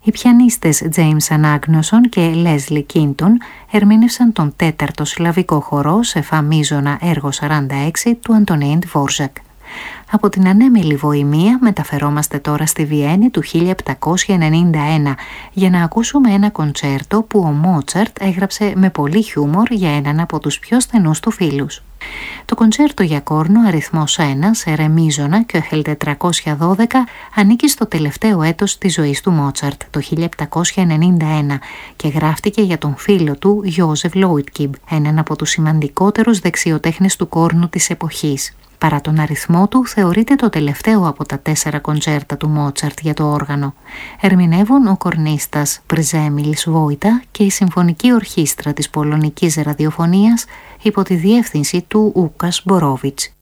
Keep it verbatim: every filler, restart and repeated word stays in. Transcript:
Οι πιανίστες James Anagnoson και Leslie Kinton ερμήνευσαν τον τέταρτο σλαβικό χορό σε φα μείζωνα έργο σαράντα έξι του Αντωνίν Ντβόρζακ. Από την ανέμιλη Βοημία μεταφερόμαστε τώρα στη Βιέννη του χίλια επτακόσια ενενήντα ένα για να ακούσουμε ένα κοντσέρτο που ο Μότσαρτ έγραψε με πολύ χιούμορ για έναν από τους πιο στενούς του φίλους. Το κοντσέρτο για κόρνο αριθμός ένα σε ρε μείζωνα και ο τετρακόσια δώδεκα ανήκει στο τελευταίο έτος της ζωής του Μότσαρτ, το χίλια επτακόσια ενενήντα ένα, και γράφτηκε για τον φίλο του Γιόζεφ Λόιτκιμπ, έναν από τους σημαντικότερους δεξιοτέχνες του κόρνου της εποχής. Παρά τον αριθμό του, θεωρείται το τελευταίο από τα τέσσερα κοντσέρτα του Μότσαρτ για το όργανο. Ερμηνεύουν ο κορνίστας Πρζέμιλς Βόιτα και η Συμφωνική Ορχήστρα της Πολωνικής Ραδιοφωνίας υπό τη διεύθυνση του Ούκας Μπορόβιτς.